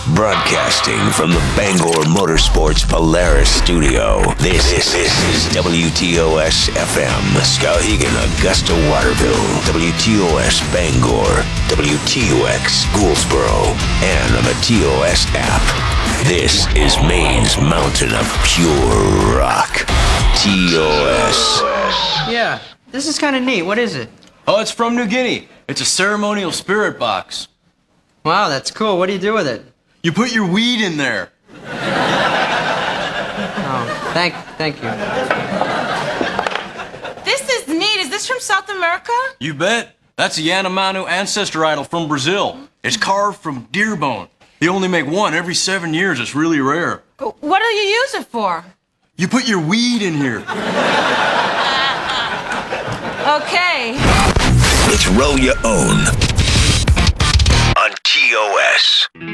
Broadcasting from the Bangor Motorsports Polaris studio, this is WTOS FM, Skowhegan, Augusta, Waterville, WTOS Bangor, WTUX Gouldsboro, and on the TOS app. This is Maine's mountain of pure rock. TOS. Yeah, this is kind of neat. What is it? Oh, it's from New Guinea. It's a ceremonial spirit box. Wow, that's cool. What do you do with it? You put your weed in there. Oh, thank you. This is neat. Is this from South America? You bet. That's a Yanomami ancestor idol from Brazil. It's carved from deer bone. They only make one every 7 years. It's really rare. What do you use it for? You put your weed in here. Okay. It's Roll Your Own on TOS.